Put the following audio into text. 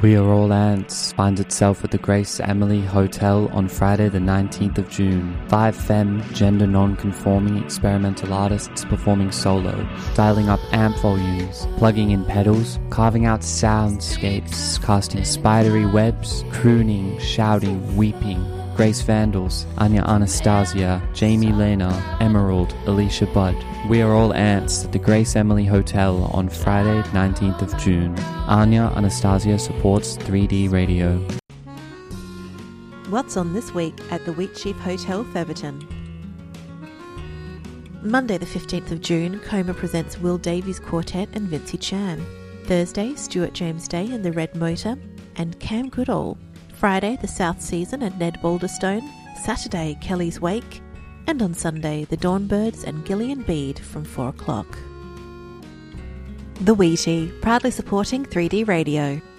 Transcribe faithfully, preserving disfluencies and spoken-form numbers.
We Are All Ants finds itself at the Grace Emily Hotel on Friday the nineteenth of June. Five femme, gender non-conforming experimental artists performing solo, dialing up amp volumes, plugging in pedals, carving out soundscapes, casting spidery webs, crooning, shouting, weeping. Grace Vandals, Anya Anastasia, Jamie Lena, Emerald, Alicia Budd. We Are All Ants at the Grace Emily Hotel on Friday, nineteenth of June. Anya Anastasia supports three D Radio. What's on this week at the Wheatsheaf Hotel, Featherton? Monday the fifteenth of June, Coma presents Will Davies Quartet and Vincey Chan. Thursday, Stuart James Day and the Red Motor and Cam Goodall. Friday, the South Season and Ned Balderstone. Saturday, Kelly's Wake. And on Sunday, the Dawnbirds and Gillian Bede from four o'clock. The Wheatie, proudly supporting three D Radio.